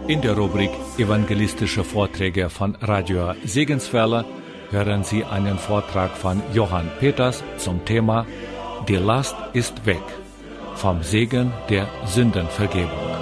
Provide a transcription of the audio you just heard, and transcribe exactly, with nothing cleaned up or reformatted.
In der Rubrik Evangelistische Vorträge von Radio Segenswelle hören Sie einen Vortrag von Johann Peters zum Thema Die Last ist weg, vom Segen der Sündenvergebung.